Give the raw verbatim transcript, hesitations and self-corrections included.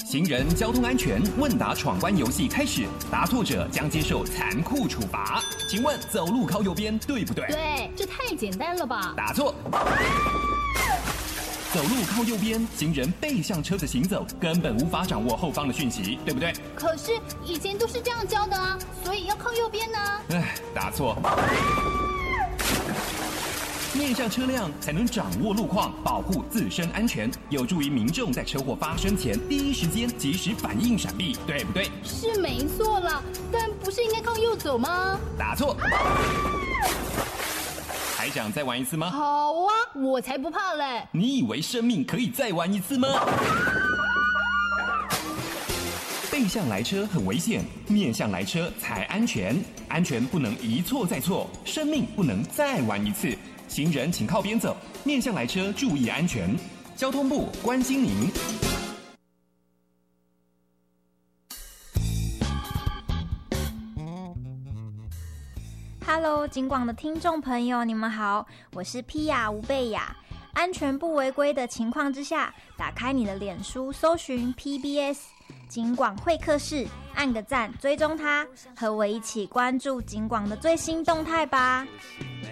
行人交通安全问答闯关游戏开始，答错者将接受残酷处罚。请问走路靠右边对不对？ 对，这太简单了吧？ 答错。走路靠右边，行人背向车子行走，根本无法掌握后方的讯息，对不对？ 可是以前都是这样教的啊，所以要靠右边呢。 哎，答错。面向车辆才能掌握路况，保护自身安全，有助于民众在车祸发生前第一时间及时反应闪避，对不对？ 是没错啦，但不是应该靠右走吗？ 答错。还想再玩一次吗？ 好啊，我才不怕嘞！ 你以为生命可以再玩一次吗？背向来车很危险，面向来车才安全。安全不能一错再错，生命不能再玩一次。行人请靠边走，面向来车注意安全。交通部关心您。 Hello， 警广的听众朋友，你们好，我是 Pia 吴贝雅。安全不违规的情况之下，打开你的脸书，搜寻 P B S 警广会客室，按个赞，追踪它，和我一起关注警广的最新动态吧。